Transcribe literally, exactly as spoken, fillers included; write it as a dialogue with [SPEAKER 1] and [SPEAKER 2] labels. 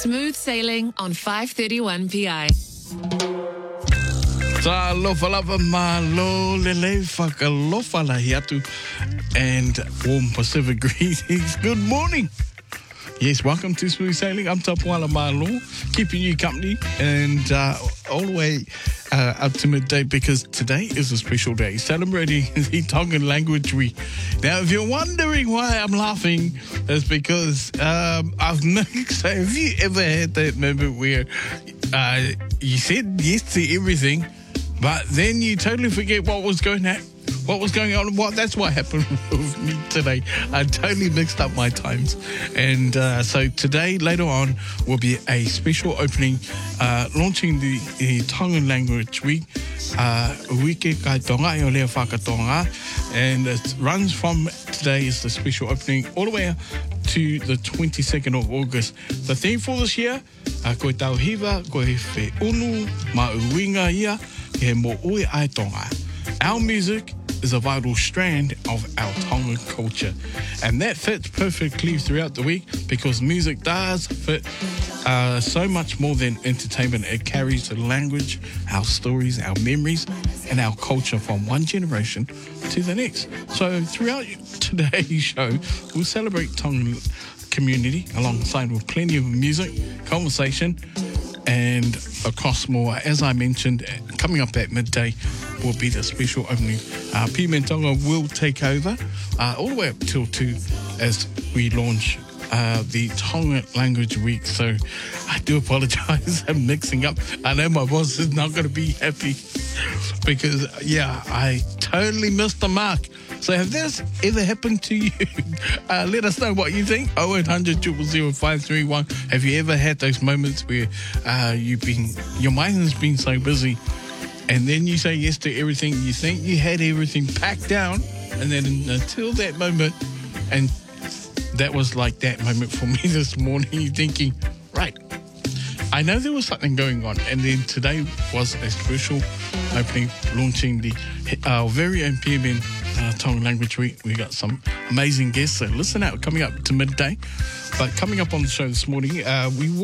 [SPEAKER 1] Smooth Sailing on five thirty-one P I.
[SPEAKER 2] Ta lofa lava malo lele whakalofa lahi atu and warm Pacific greetings. Good morning. Yes, welcome to Smooth Sailing. I'm Tapuala Malo, keeping you company and uh, all the way uh, up to midday because today is a special day, celebrating the Tongan Language Week. Now, if you're wondering why I'm laughing, it's because um, I've noticed, so have you ever had that moment where uh, you said yes to everything, but then you totally forget what was going on? What was going on? Well, that's what happened with me today. I totally mixed up my times. And uh, so today, later on, will be a special opening uh, launching the, the Tongan Language Week. Uh, Wike kai tonga i o lea whakatonga. And it runs from today is the special opening all the way to the twenty-second of August. The theme for this year, uh, koe tauhiwa, koe whi unu, ma uinga ia, he mo oi ai tonga. Our music is a vital strand of our Tongan culture, and that fits perfectly throughout the week because music does fit uh, so much more than entertainment. It carries the language, our stories, our memories, and our culture from one generation to the next. So throughout today's show, we'll celebrate Tongan community alongside with plenty of music, conversation, and across more. As I mentioned, coming up at midday will be the special opening. Uh, Pimentonga will take over uh, all the way up till two as we launch uh, the Tongan Language Week. So I do apologise, I'm mixing up. I know my boss is not going to be happy because, yeah, I totally missed the mark. So have this ever happened to you? Uh, let us know what you think. oh eight hundred, zero zero zero, five three one. Have you ever had those moments where uh, you've been, your mind has been so busy and then you say yes to everything, you think you had everything packed down, and then until that moment, and that was like that moment for me this morning, you're thinking, right, I know there was something going on, and then today was a special opening, launching the our very own P M N uh, Tongan Language Week. We got some amazing guests, so listen out, coming up to midday. But coming up on the show this morning, uh, we